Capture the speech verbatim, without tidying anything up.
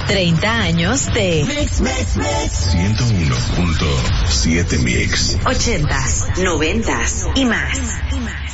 treinta años de Mix, Mix, Mix. ciento uno punto siete Mix. ochentas, noventas y más. Y más.